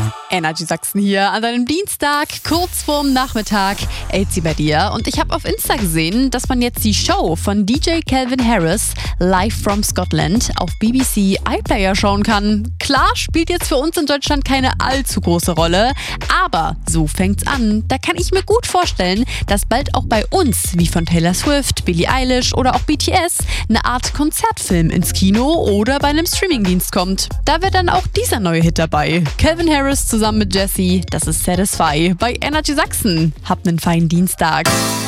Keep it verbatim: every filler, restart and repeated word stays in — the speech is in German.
Energy Sachsen hier an deinem Dienstag, kurz vorm Nachmittag. Elsie bei dir. Und ich habe auf Insta gesehen, dass man jetzt die Show von D J Calvin Harris live from Scotland auf B B C iPlayer schauen kann. Klar, spielt jetzt für uns in Deutschland keine allzu große Rolle, aber so fängt's an. Da kann ich mir gut vorstellen, dass bald auch bei uns, wie von Taylor Swift, Billie Eilish oder auch B T S, eine Art Konzertfilm ins Kino oder bei einem Streamingdienst kommt. Da wäre dann auch dieser neue Hit dabei. Calvin Harris zusammen mit Jessie, das ist Satisfy bei Energy Sachsen. Habt einen feinen Dienstag.